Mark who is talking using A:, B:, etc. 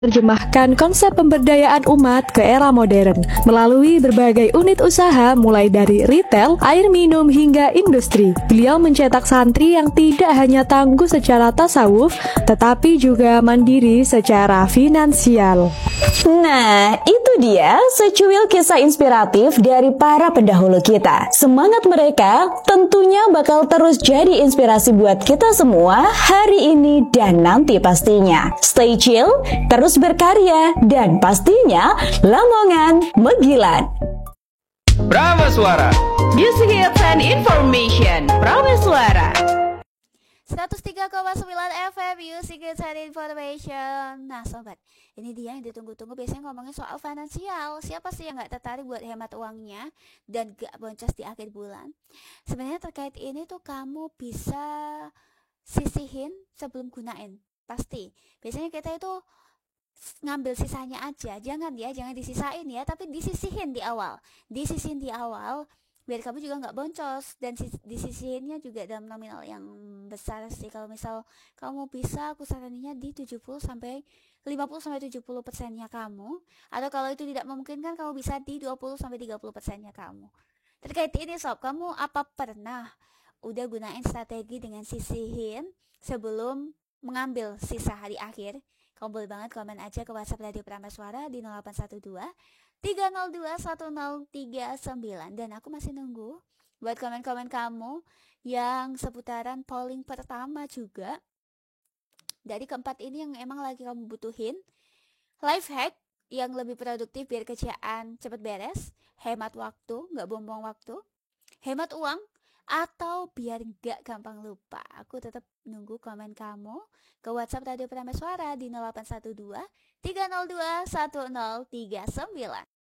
A: Terjemahkan konsep pemberdayaan umat ke era modern melalui berbagai unit usaha mulai dari retail, air minum hingga industri. Beliau mencetak santri yang tidak hanya tangguh secara tasawuf, tetapi juga mandiri secara finansial.
B: Nah, itu dia secuil kisah inspiratif dari para pendahulu kita. Semangat mereka tentunya bakal terus jadi inspirasi buat kita semua hari ini dan nanti pastinya. Stay chill, terus berkarya, dan pastinya Lamongan Megilan.
C: Prameswara,
D: Music Hits and Information. Prameswara
E: 103,9 FM Music Hits and Information. Nah sobat, ini dia yang ditunggu-tunggu. Biasanya ngomongin soal finansial. Siapa sih yang gak tertarik buat hemat uangnya dan gak boncos di akhir bulan? Sebenarnya terkait ini tuh kamu bisa sisihin sebelum gunain. Pasti. Biasanya kita itu ngambil sisanya aja. Jangan disisain ya, tapi disisihin di awal. Disisihin di awal biar kamu juga nggak boncos, dan disisihinnya juga dalam nominal yang besar sih. Kalau misal kamu bisa, aku saraninnya di 50 sampai 70%-nya kamu, atau kalau itu tidak memungkinkan kamu bisa di 20 sampai 30%-nya kamu. Terkait ini sob, kamu apa pernah udah gunain strategi dengan sisihin sebelum mengambil sisa hari akhir? Kamu boleh banget komen aja ke WhatsApp Radio Prameswara di 0812 302 1039, dan aku masih nunggu buat komen-komen kamu yang seputaran polling pertama juga dari keempat ini yang emang lagi kamu butuhin. Life hack yang lebih produktif biar kerjaan cepet beres, hemat waktu, nggak buang-buang waktu, hemat uang, atau biar gak gampang lupa. Aku tetap nunggu komen kamu ke WhatsApp Radio Prameswara di 0812 302 1039.